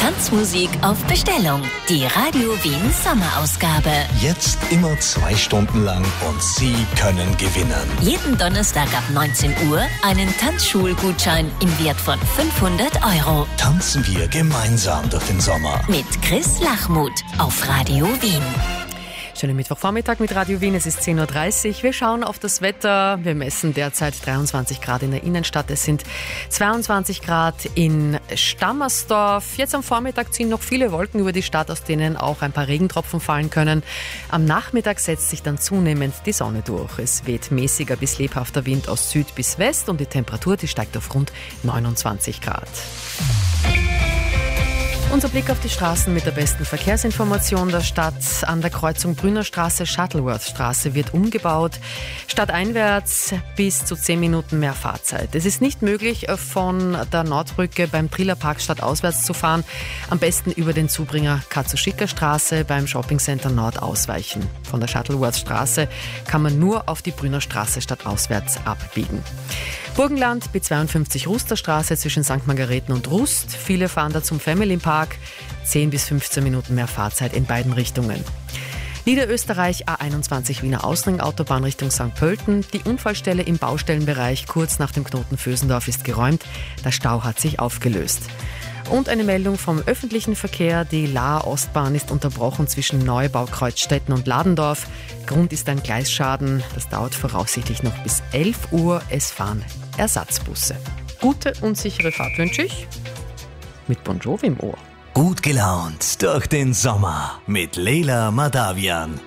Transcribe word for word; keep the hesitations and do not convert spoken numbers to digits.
Tanzmusik auf Bestellung. Die Radio Wien Sommerausgabe. Jetzt immer zwei Stunden lang und Sie können gewinnen. Jeden Donnerstag ab neunzehn Uhr einen Tanzschulgutschein im Wert von fünfhundert Euro. Tanzen wir gemeinsam durch den Sommer. Mit Chris Lachmuth auf Radio Wien. Schönen Mittwochvormittag mit Radio Wien, es ist zehn Uhr dreißig. Wir schauen auf das Wetter. Wir messen derzeit dreiundzwanzig Grad in der Innenstadt. Es sind zweiundzwanzig Grad in Stammersdorf. Jetzt am Vormittag ziehen noch viele Wolken über die Stadt, aus denen auch ein paar Regentropfen fallen können. Am Nachmittag setzt sich dann zunehmend die Sonne durch. Es weht mäßiger bis lebhafter Wind aus Süd bis West und die Temperatur, die steigt auf rund neunundzwanzig Grad. Unser Blick auf die Straßen mit der besten Verkehrsinformation der Stadt. An der Kreuzung Brünnerstraße, Shuttleworth-Straße wird umgebaut. Stadteinwärts bis zu zehn Minuten mehr Fahrzeit. Es ist nicht möglich, von der Nordbrücke beim Trillerpark stadtauswärts zu fahren. Am besten über den Zubringer Katsushika-Straße beim Shoppingcenter Nord ausweichen. Von der Shuttleworth-Straße kann man nur auf die Brünnerstraße stadtauswärts abbiegen. Burgenland, B zweiundfünfzig Rusterstraße zwischen Sankt Margareten und Rust. Viele fahren da zum Family Park. zehn bis fünfzehn Minuten mehr Fahrzeit in beiden Richtungen. Niederösterreich A einundzwanzig Wiener Außenring Autobahn Richtung Sankt Pölten. Die Unfallstelle im Baustellenbereich kurz nach dem Knoten Vösendorf ist geräumt. Der Stau hat sich aufgelöst. Und eine Meldung vom öffentlichen Verkehr. Die Laaer Ostbahn ist unterbrochen zwischen Neubau, Kreuzstetten und Ladendorf. Grund ist ein Gleisschaden. Das dauert voraussichtlich noch bis elf Uhr. Es fahren Ersatzbusse. Gute und sichere Fahrt wünsche ich. Mit Bon Jovi im Ohr. Gut gelaunt durch den Sommer mit Leila Madavian.